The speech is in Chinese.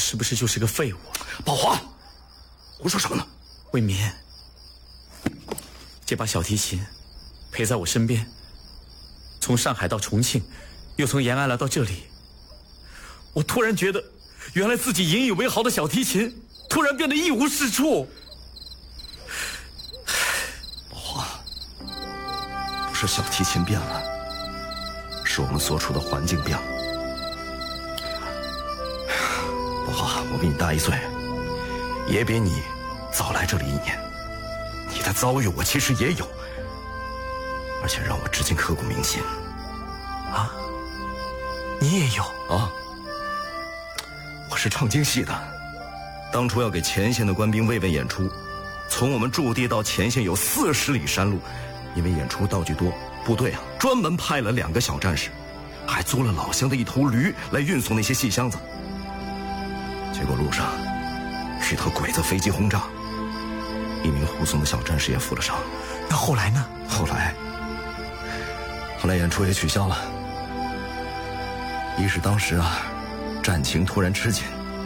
是不是就是个废物？ 宝华，胡说什么呢？ 魏民，这把小提琴陪在我身边，从上海到重庆，又从延安来到这里，我突然觉得，原来自己引以为豪的小提琴，突然变得一无是处。 宝华，不是小提琴变了，是我们所处的环境变了。宝华，我比你大1岁，也比你早来这里1年，你的遭遇我其实也有，而且让我至今刻骨铭心。 啊，你也有啊？我是唱京戏的，当初要给前线的官兵慰问演出，从我们驻地到前线有40里山路，因为演出道具多，部队专门派了2个小战士，还租了老乡的1头驴来运送那些细箱子。结果路上遇到鬼子飞机轰炸，1名护送的小战士也负了伤。 那后来呢？ 后来演出也取消了。一是当时战情突然吃紧，